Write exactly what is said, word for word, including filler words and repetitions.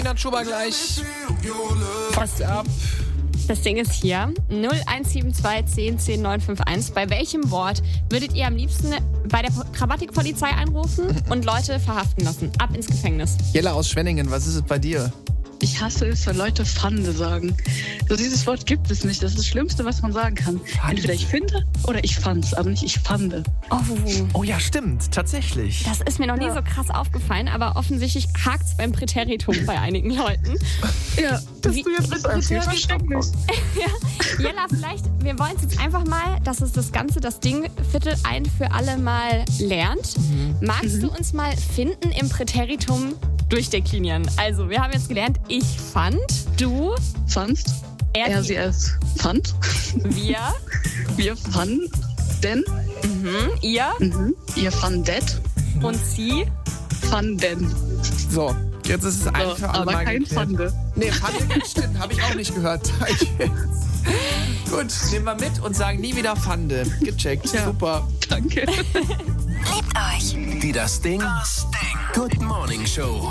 Nina Chuba gleich. Fast ab. Das Ding ist hier, null eins sieben zwei zehn zehn neun fünf eins. Bei welchem Wort würdet ihr am liebsten bei der Grammatikpolizei anrufen und Leute verhaften lassen? Ab ins Gefängnis. Jella aus Schwenningen, was ist es bei dir? Ich hasse es, wenn Leute Pfande sagen. So, dieses Wort gibt es nicht. Das ist das Schlimmste, was man sagen kann. Pfande. Entweder ich finde oder ich fand's, aber nicht ich fande. Oh, Oh ja, stimmt, tatsächlich. das ist mir noch nie so krass aufgefallen, aber offensichtlich hakt's beim Präteritum bei einigen Leuten. Ja, dass Wie- du jetzt das erzählst, versteck mich. Jella, vielleicht, wir wollen es jetzt einfach mal, dass es das Ganze, das Ding Viertel ein für alle Mal lernt. Magst du uns mal finden im Präteritum durchdeklinieren? Also, wir haben jetzt gelernt, ich fand, du, Fandst? er, Er, sie, es. Fand? wir, Wir fanden. mhm, ihr Mhm. Ihr fandet. und sie. Fanden. So, jetzt ist es ein So, für alle aber Mal kein geklärt. Fande. Nee, Fande nicht, stimmt, habe ich auch nicht gehört. Gut, nehmen wir mit und sagen nie wieder Fande. Gecheckt, Ja. super. Danke. Die Das Ding. Das Ding. Good Morning Show.